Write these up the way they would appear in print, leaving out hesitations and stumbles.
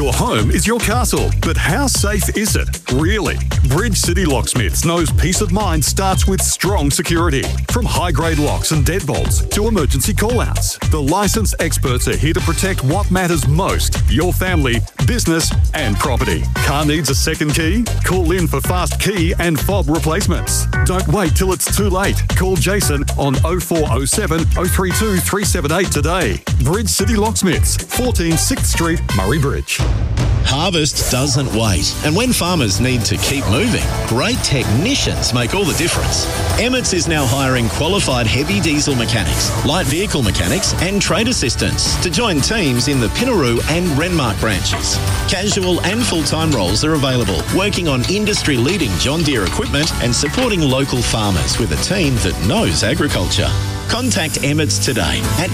Your home is your castle, but how safe is it? Really? Bridge City Locksmiths knows peace of mind starts with strong security. From high-grade locks and deadbolts to emergency call-outs, the licensed experts are here to protect what matters most: your family, business and property. Car needs a second key? Call in for fast key and fob replacements. Don't wait till it's too late. Call Jason on 0407 032 378 today. Bridge City Locksmiths, 14 6th Street, Murray Bridge. Harvest doesn't wait, and when farmers need to keep moving, great technicians make all the difference. Emmett's is now hiring qualified heavy diesel mechanics, light vehicle mechanics and trade assistants to join teams in the Pinaroo and Renmark branches. Casual and full-time roles are available, working on industry-leading John Deere equipment and supporting local farmers with a team that knows agriculture. Contact Emmett's today at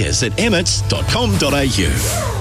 careers@emmets.com.au.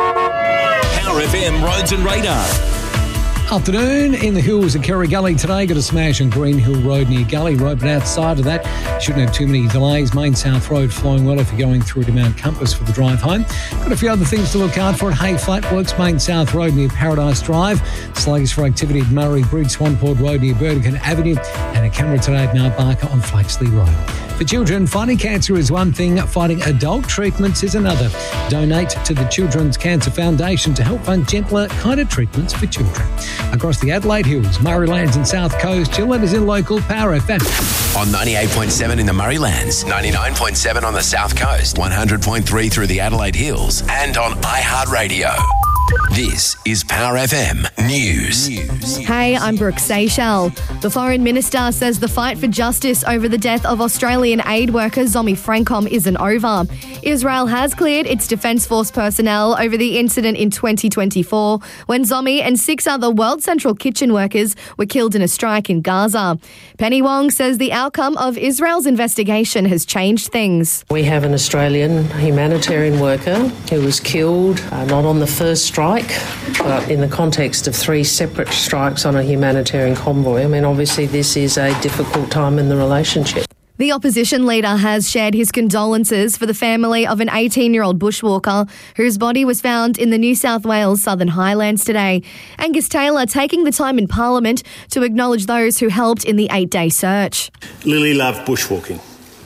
Power FM Roads and Radar. Afternoon in the hills of Kerry Gully today. Got a smash on Green Hill Road near Gully Road, but outside of that, shouldn't have too many delays. Main South Road flowing well if you're going through to Mount Compass for the drive home. Got a few other things to look out for at Hay Flatworks, Main South Road near Paradise Drive. Sluggish for activity at Murray Bridge, Swanport Road near Burdekin Avenue, and a camera today at Mount Barker on Flaxley Road. For children, fighting cancer is one thing, fighting adult treatments is another. Donate to the Children's Cancer Foundation to help fund gentler, kinder treatments for children. Across the Adelaide Hills, Murraylands and South Coast, your letters in local Power FM. On 98.7 in the Murraylands, 99.7 on the South Coast, 100.3 through the Adelaide Hills, and on iHeartRadio. This is Power FM News. Hey, I'm Brooke Seychelles. The Foreign Minister says the fight for justice over the death of Australian aid worker Zomi Frankom isn't over. Israel has cleared its Defence Force personnel over the incident in 2024 when Zomi and 6 other World Central Kitchen workers were killed in a strike in Gaza. Penny Wong says the outcome of Israel's investigation has changed things. We have an Australian humanitarian worker who was killed not on the first strike, but in the context of 3 separate strikes on a humanitarian convoy. I mean, obviously this is a difficult time in the relationship. The opposition leader has shared his condolences for the family of an 18-year-old bushwalker whose body was found in the New South Wales Southern Highlands today. Angus Taylor taking the time in Parliament to acknowledge those who helped in the 8-day search. Lily loved bushwalking,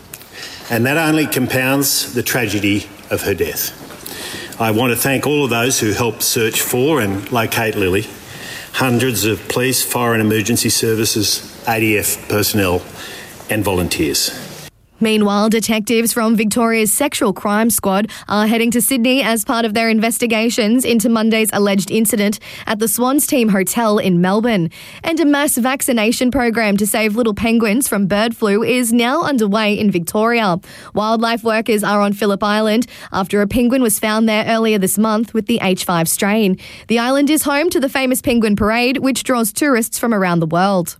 and that only compounds the tragedy of her death. I want to thank all of those who helped search for and locate Lily, hundreds of police, fire and emergency services, ADF personnel and volunteers. Meanwhile, detectives from Victoria's Sexual Crime Squad are heading to Sydney as part of their investigations into Monday's alleged incident at the Swans Team Hotel in Melbourne. And a mass vaccination program to save little penguins from bird flu is now underway in Victoria. Wildlife workers are on Phillip Island after a penguin was found there earlier this month with the H5 strain. The island is home to the famous Penguin Parade, which draws tourists from around the world.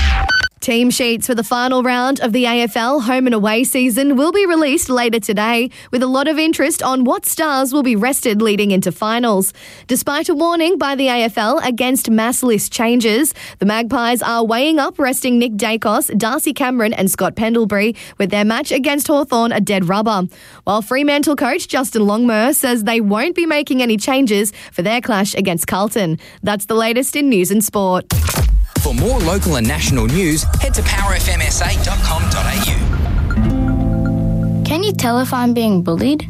Team sheets for the final round of the AFL home and away season will be released later today, with a lot of interest on what stars will be rested leading into finals. Despite a warning by the AFL against mass list changes, the Magpies are weighing up resting Nick Dacos, Darcy Cameron and Scott Pendlebury, with their match against Hawthorn a dead rubber. While Fremantle coach Justin Longmuir says they won't be making any changes for their clash against Carlton. That's the latest in news and sport. For more local and national news, head to powerfmsa.com.au. Can you tell if I'm being bullied?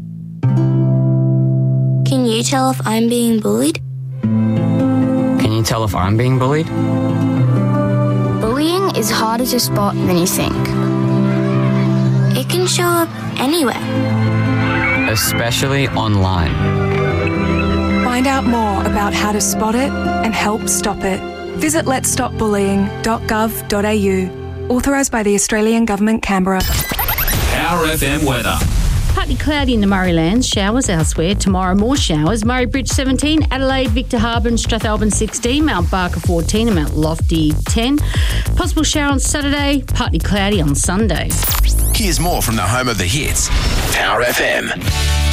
Can you tell if I'm being bullied? Can you tell if I'm being bullied? Bullying is harder to spot than you think. It can show up anywhere. Especially online. Find out more about how to spot it and help stop it. Visit letsstopbullying.gov.au. Authorised by the Australian Government, Canberra. Power FM weather. Partly cloudy in the Murraylands, showers elsewhere. Tomorrow, more showers. Murray Bridge 17, Adelaide, Victor Harbour and Strathalbyn 16, Mount Barker 14 and Mount Lofty 10. Possible shower on Saturday, partly cloudy on Sunday. Here's more from the home of the hits, Power FM.